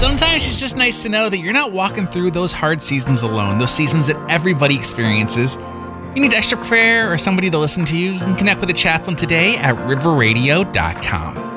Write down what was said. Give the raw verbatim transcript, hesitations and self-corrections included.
Sometimes it's just nice to know that you're not walking through those hard seasons alone, those seasons that everybody experiences. If you need extra prayer or somebody to listen to you, you can connect with a chaplain today at river radio dot com.